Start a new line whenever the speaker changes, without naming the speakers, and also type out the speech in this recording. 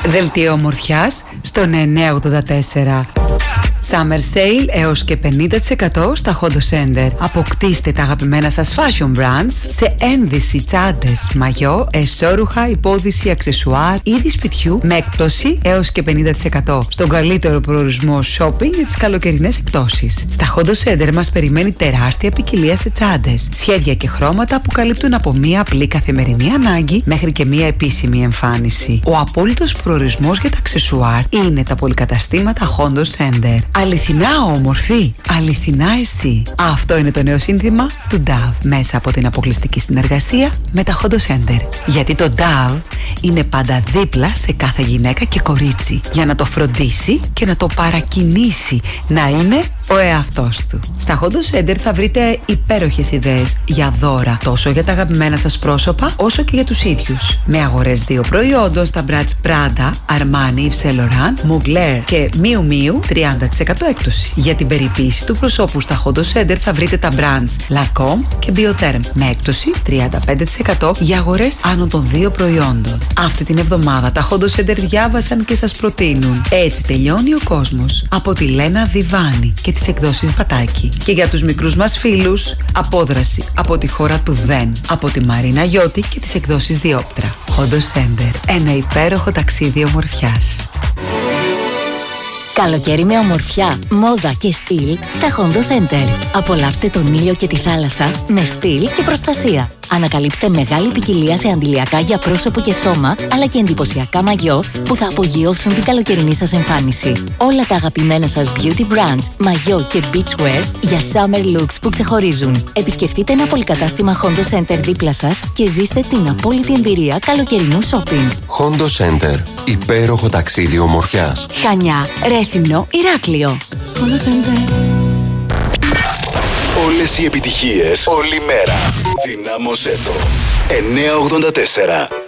Δελτίο ομορφιάς στο 984. Summer Sale έως και 50% στα Hondo Center. Αποκτήστε τα αγαπημένα σας fashion brands σε ένδυση, τσάντες, μαγιό, εσώρουχα, υπόδυση, αξεσουάρ, είδη σπιτιού με έκπτωση έως και 50% στον καλύτερο προορισμό shopping για τις καλοκαιρινές εκπτώσεις. Στα Hondo Center μας περιμένει τεράστια ποικιλία σε τσάντες, σχέδια και χρώματα που καλύπτουν από μία απλή καθημερινή ανάγκη μέχρι και μία επίσημη εμφάνιση. Ο απόλυτος προορισμός για τα αξεσουάρ είναι τα πολυκαταστήματα Hondo Center. Αληθινά όμορφη, αληθινά εσύ. Αυτό είναι το νέο σύνθημα του Dove μέσα από την αποκλειστική συνεργασία με τα Hondo Center. Γιατί το Dove είναι πάντα δίπλα σε κάθε γυναίκα και κορίτσι για να το φροντίσει και να το παρακινήσει να είναι ο εαυτός του. Στα Hondo Center θα βρείτε υπέροχες ιδέες για δώρα τόσο για τα αγαπημένα σας πρόσωπα όσο και για τους ίδιους. Με αγορές 2 προϊόντων στα brands Prada, Armani, Yves Saint Laurent, Mugler και Miu Miu 30% έκπτωση. Για την περιποίηση του προσώπου στα Hondo Center θα βρείτε τα brands Lancome και Biotherm με έκπτωση 35% για αγορές άνω των 2 προϊόντων. Αυτή την εβδομάδα τα Hondo Center διάβασαν και σας προτείνουν Έτσι τελειώνει ο κόσμος από τη Λένα Διβάνη και τις εκδόσεις Πατάκη. Και για τους μικρούς μας φίλους, Απόδραση από τη χώρα του Δεν από τη Μαρίνα Γιώτη και τις εκδόσεις Διόπτρα. Hondo Center, ένα υπέροχο ταξίδι ομορφιάς.
Καλοκαίρι με ομορφιά, μόδα και στυλ στα Hondo Center. Απολαύστε τον ήλιο και τη θάλασσα με στυλ και προστασία. Ανακαλύψτε μεγάλη ποικιλία σε αντιλιακά για πρόσωπο και σώμα, αλλά και εντυπωσιακά μαγιό που θα απογειώσουν την καλοκαιρινή σας εμφάνιση. Όλα τα αγαπημένα σας beauty brands, μαγιό και beachwear για summer looks που ξεχωρίζουν. Επισκεφτείτε ένα πολυκατάστημα Hondo Center δίπλα σας και ζήστε την απόλυτη εμπειρία καλοκαιρινού shopping.
Hondo Center. Υπέροχο ταξίδι ομορφιάς.
Χανιά, Ρέθυμνο, Ηράκλειο. Hondo Center.
Όλες οι επιτυχίες, όλη μέρα. Δυνάμωσέ το. 984.